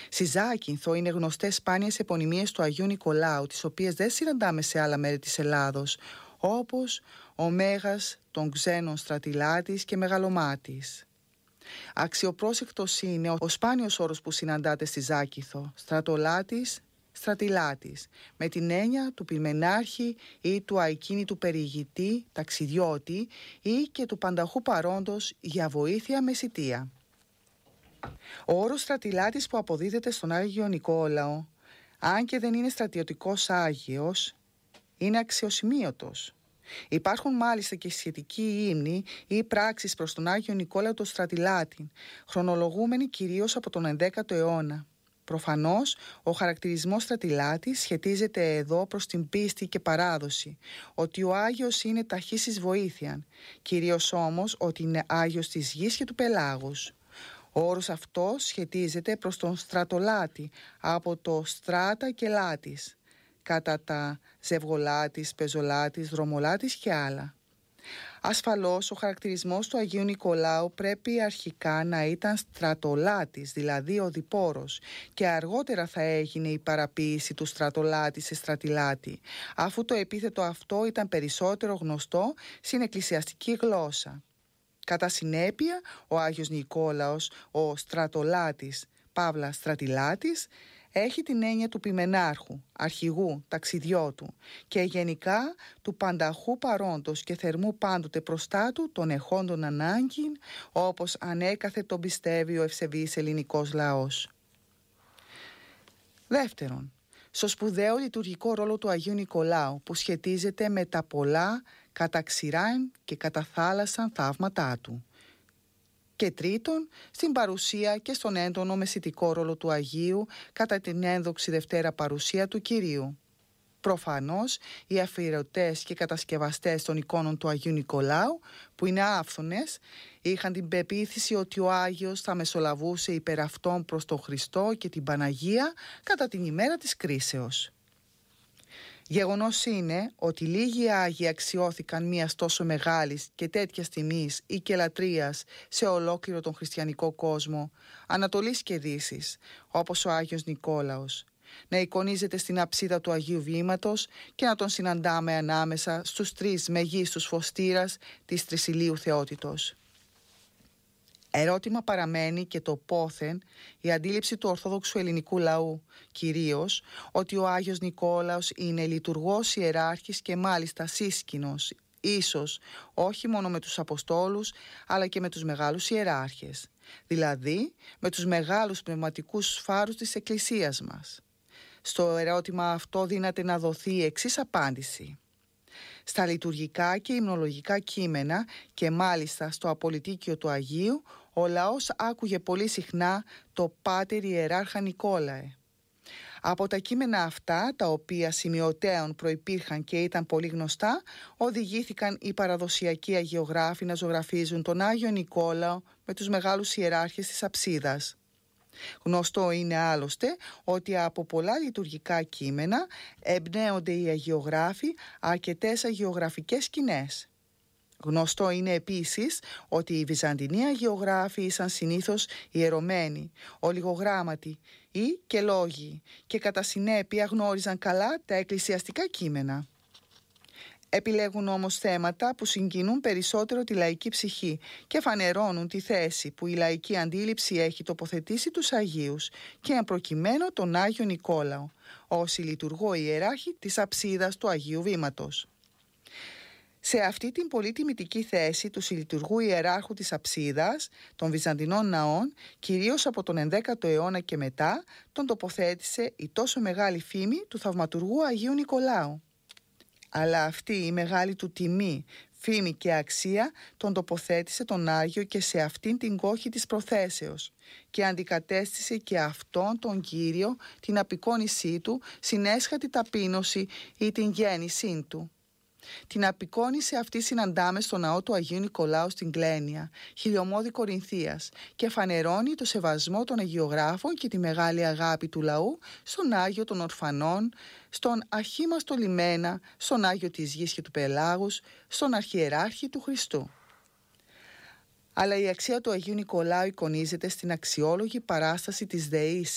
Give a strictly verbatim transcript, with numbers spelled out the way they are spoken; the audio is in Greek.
Στη Ζάκυνθο είναι γνωστές σπάνιες επωνυμίες του Αγίου Νικολάου, τις οποίες δεν συναντάμε σε άλλα μέρη της Ελλάδος, όπως ο Μέγας των Ξένων Στρατιλάτης και Μεγαλομάτης. Αξιοπρόσεκτος είναι ο σπάνιος όρος που συναντάτε στη Ζάκυνθο, στρατολάτης, στρατιλάτης, με την έννοια του πειμενάρχη ή του αεκίνητου περιηγητή, ταξιδιώτη ή και του πανταχού παρόντος για βοήθεια μεσιτεία. Ο όρος στρατιλάτης που αποδίδεται στον Άγιο Νικόλαο, αν και δεν είναι στρατιωτικός Άγιος, είναι αξιοσημείωτος. Υπάρχουν μάλιστα και σχετικοί ύμνοι ή πράξεις προς τον Άγιο Νικόλαο τον Στρατιλάτη, χρονολογούμενοι κυρίως από τον ενδέκατο αιώνα. Προφανώς, ο χαρακτηρισμός στρατιλάτης σχετίζεται εδώ προς την πίστη και παράδοση, ότι ο Άγιος είναι ταχύς εις βοήθειαν, κυρίως όμως ότι είναι Άγιος της γης και του πελάγους. Ο όρος αυτός σχετίζεται προς τον στρατολάτη από το στράτα και λάτης, κατά τα ζευγολάτης, πεζολάτης, δρομολάτης και άλλα. Ασφαλώς ο χαρακτηρισμός του Αγίου Νικολάου πρέπει αρχικά να ήταν στρατολάτης, δηλαδή ο διπόρος, και αργότερα θα έγινε η παραποίηση του στρατολάτη σε στρατιλάτη, αφού το επίθετο αυτό ήταν περισσότερο γνωστό στην εκκλησιαστική γλώσσα. Κατά συνέπεια, ο Άγιος Νικόλαος, ο στρατολάτης, παύλα στρατιλάτης, έχει την έννοια του πειμενάρχου, αρχηγού, ταξιδιώτου και γενικά του πανταχού παρόντος και θερμού πάντοτε μπροστά του των εχόντων ανάγκην, όπως ανέκαθε τον πιστεύει ο ευσεβής ελληνικός λαός. Δεύτερον, στο σπουδαίο λειτουργικό ρόλο του Αγίου Νικολάου, που σχετίζεται με τα πολλά κατά ξηράν και κατά θάλασσαν θαύματά του. Και τρίτον, στην παρουσία και στον έντονο μεσητικό ρόλο του Αγίου κατά την ένδοξη Δευτέρα παρουσία του Κυρίου. Προφανώς, οι αφιερωτές και κατασκευαστές των εικόνων του Αγίου Νικολάου, που είναι άφθονες, είχαν την πεποίθηση ότι ο Άγιος θα μεσολαβούσε υπέρ αυτών προς τον Χριστό και την Παναγία κατά την ημέρα της κρίσεως. Γεγονός είναι ότι λίγοι Άγιοι αξιώθηκαν μιας τόσο μεγάλης και τέτοιας τιμής ή και λατρείας σε ολόκληρο τον χριστιανικό κόσμο, Ανατολής και Δύσης, όπως ο Άγιος Νικόλαος, να εικονίζεται στην αψίδα του Αγίου Βήματος και να τον συναντάμε ανάμεσα στους τρεις μεγίστους φωστήρας της Τρισηλίου Θεότητος. Ερώτημα παραμένει και το πόθεν η αντίληψη του Ορθόδοξου ελληνικού λαού, κυρίως ότι ο Άγιος Νικόλαος είναι λειτουργός ιεράρχης και μάλιστα σύσκηνος, ίσως όχι μόνο με τους Αποστόλους αλλά και με τους μεγάλους ιεράρχες, δηλαδή με τους μεγάλους πνευματικούς φάρους της Εκκλησίας μας. Στο ερώτημα αυτό δύναται να δοθεί η εξής απάντηση. Στα λειτουργικά και υμνολογικά κείμενα και μάλιστα στο απολυτίκιο του Αγίου, ο λαός άκουγε πολύ συχνά το «Πάτερ Ιεράρχα Νικόλαε». Από τα κείμενα αυτά, τα οποία σημειωτέων προϋπήρχαν και ήταν πολύ γνωστά, οδηγήθηκαν οι παραδοσιακοί αγιογράφοι να ζωγραφίζουν τον Άγιο Νικόλαο με τους μεγάλους ιεράρχες της αψίδας. Γνωστό είναι άλλωστε ότι από πολλά λειτουργικά κείμενα εμπνέονται οι αγιογράφοι αρκετές αγιογραφικές σκηνές. Γνωστό είναι επίσης ότι οι Βυζαντινοί αγιογράφοι ήσαν συνήθως ιερωμένοι, ολιγογράμματοι ή και λόγοι και κατά συνέπεια γνώριζαν καλά τα εκκλησιαστικά κείμενα. Επιλέγουν όμως θέματα που συγκινούν περισσότερο τη λαϊκή ψυχή και φανερώνουν τη θέση που η λαϊκή αντίληψη έχει τοποθετήσει τους Αγίους και εν προκειμένου τον Άγιο Νικόλαο, ως λειτουργό ιεράρχη της αψίδας του Αγίου Βήματος. Σε αυτή την πολύ τιμητική θέση του συλλειτουργού ιεράρχου της αψίδας των Βυζαντινών ναών, κυρίως από τον ενδέκατο αιώνα και μετά, τον τοποθέτησε η τόσο μεγάλη φήμη του θαυματουργού Αγίου Νικολάου. Αλλά αυτή η μεγάλη του τιμή, φήμη και αξία τον τοποθέτησε τον Άγιο και σε αυτήν την κόχη της προθέσεως και αντικατέστησε και αυτόν τον Κύριο την απεικόνισή του στην έσχατη ταπείνωση ή την γέννησή του. Την απεικόνιση αυτή συναντάμε στο ναό του Αγίου Νικολάου στην Κλένεια, χιλιομόδη Κορινθίας, και φανερώνει το σεβασμό των αγιογράφων και τη μεγάλη αγάπη του λαού στον Άγιο των Ορφανών, στον αχήμαστο λιμένα, στον Άγιο της Γης και του Πελάγους, στον Αρχιεράρχη του Χριστού. Αλλά η αξία του Αγίου Νικολάου εικονίζεται στην αξιόλογη παράσταση της δεήσεως